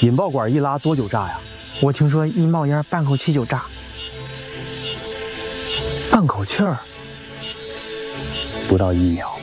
引爆管一拉多久炸呀？ 我听说一冒烟半口气就炸。 半口气儿，不到1秒。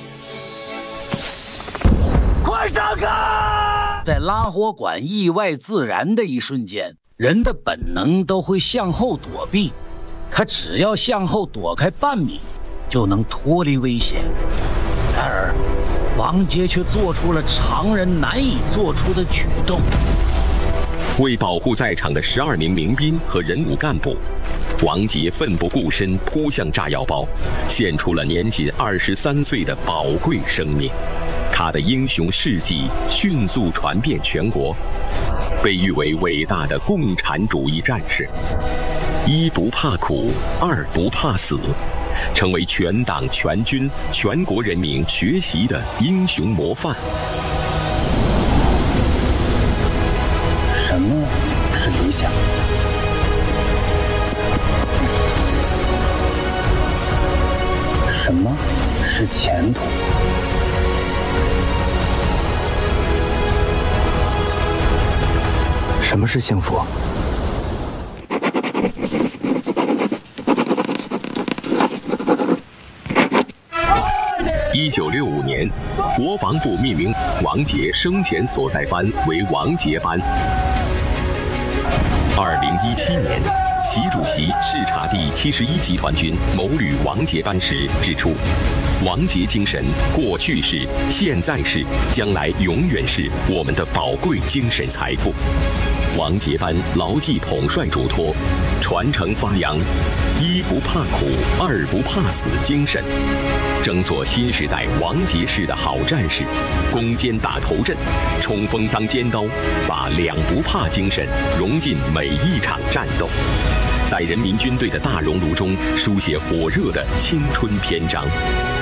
快上开！在拉火管意外自燃的一瞬间，人的本能都会向后躲避，他只要向后躲开半米，就能脱离危险。然而，王杰却做出了常人难以做出的举动。 为保护在场的12名民兵和人武干部，王杰奋不顾身扑向炸药包，献出了年仅23岁的宝贵生命。他的英雄事迹迅速传遍全国，被誉为伟大的共产主义战士。1不怕苦，2不怕死，成为全党全军全国人民学习的英雄模范。 什么是理想？什么是前途？什么是幸福 ？1965年，国防部命名王杰生前所在班为王杰班。2017年，习主席视察第71集团军某旅王杰班时指出，王杰精神过去是、现在是、将来永远是我们的宝贵精神财富。王杰班牢记统帅嘱托，传承发扬1不怕苦，2不怕死精神，争做新时代王杰式的好战士，攻坚打头阵，冲锋当尖刀，把2不怕精神融进每一场战斗，在人民军队的大熔炉中书写火热的青春篇章。